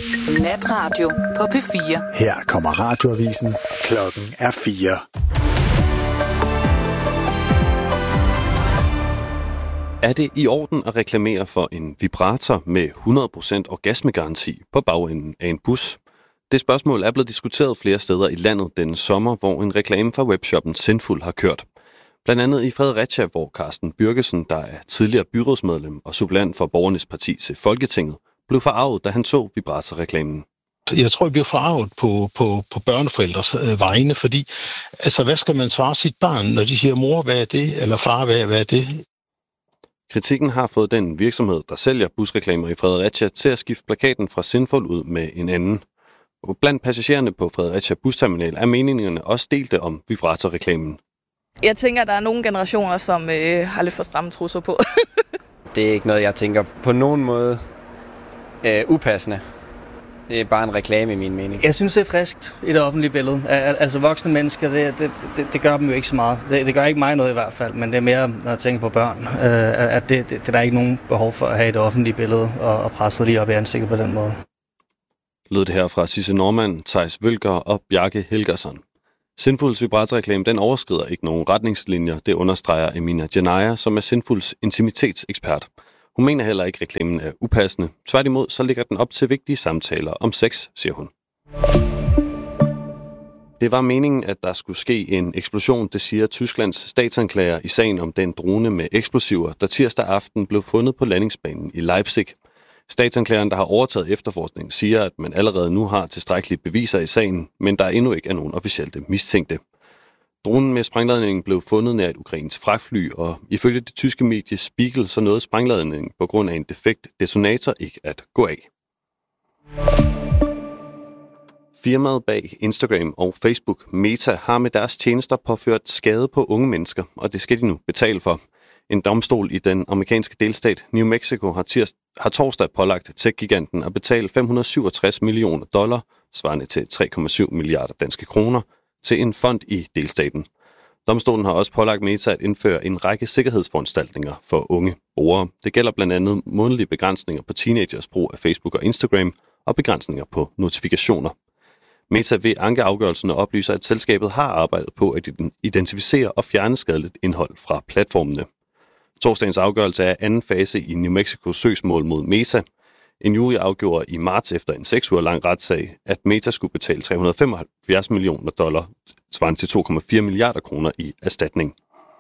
Natradio på P4. Her kommer radioavisen. Klokken er 4. Er det i orden at reklamere for en vibrator med 100% orgasmegaranti på bagenden af en bus? Det spørgsmål er blevet diskuteret flere steder i landet denne sommer, hvor en reklame fra webshoppen Sinful har kørt. Blandt andet i Fredericia, hvor Carsten Bürgesen, der er tidligere byrådsmedlem og suppleant for Borgernes Parti til Folketinget, blev forarvet, da han så vibratorreklamen. Jeg tror, jeg bliver forarvet på børneforældres vegne, fordi altså, hvad skal man svare sit barn, når de siger, mor, hvad er det? Eller far, hvad er det? Kritikken har fået den virksomhed, der sælger busreklamer i Fredericia, til at skifte plakaten fra Sinful ud med en anden. Og blandt passagererne på Fredericia Busterminal er meningerne også delte om vibratorreklamen. Jeg tænker, at der er nogle generationer, som har lidt for stramme trusser på. Det er ikke noget, jeg tænker på nogen måde upassende. Det er bare en reklame i min mening. Jeg synes, det er friskt i det offentlige billede. Altså voksne mennesker, det gør dem jo ikke så meget. Det gør ikke mig noget i hvert fald, men det er mere, når jeg tænker på børn, at det der er ikke nogen behov for at have i det offentlige billede og presse lige op i ansigtet på den måde. Lød det her fra Sisse Normann, Theis Vølker og Bjarke Helgersson. Sinfuls vibratorreklame, den overskrider ikke nogen retningslinjer, det understreger Emina Janaya, som er Sinfuls intimitetsekspert. Hun mener heller ikke, at reklamen er upassende. Tværtimod, så ligger den op til vigtige samtaler om sex, siger hun. Det var meningen, at der skulle ske en eksplosion, det siger Tysklands statsanklager i sagen om den drone med eksplosiver, der tirsdag aften blev fundet på landingsbanen i Leipzig. Statsanklageren, der har overtaget efterforskningen, siger, at man allerede nu har tilstrækkelige beviser i sagen, men der endnu ikke er nogen officielle mistænkte. Dronen med sprængladningen blev fundet nær et ukrainsk fragtfly, og ifølge det tyske medie Spiegel, så nåede sprængladningen på grund af en defekt detonator ikke at gå af. Firmaet bag Instagram og Facebook, Meta, har med deres tjenester påført skade på unge mennesker, og det skal de nu betale for. En domstol i den amerikanske delstat New Mexico har torsdag pålagt tech-giganten at betale $567 millioner, svarende til 3,7 milliarder danske kroner, til en fond i delstaten. Domstolen har også pålagt Meta at indføre en række sikkerhedsforanstaltninger for unge brugere. Det gælder blandt andet månedlige begrænsninger på teenagers brug af Facebook og Instagram og begrænsninger på notifikationer. Meta vil anke afgørelsen og oplyser, at selskabet har arbejdet på at identificere og fjerne skadeligt indhold fra platformene. Torsdagens afgørelse er anden fase i New Mexicos søgsmål mod Meta. En jury afgjorde i marts efter en 6 uger lang retssag, at Meta skulle betale $375 millioner, svarende til 2,4 milliarder kroner i erstatning.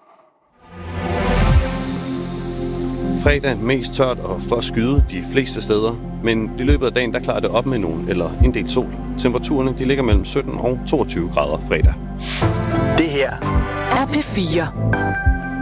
Fredag mest tørt og for skyde de fleste steder, men i løbet af dagen der klarer det op med nogen eller en del sol. Temperaturerne de ligger mellem 17 og 22 grader fredag. Det her er P4.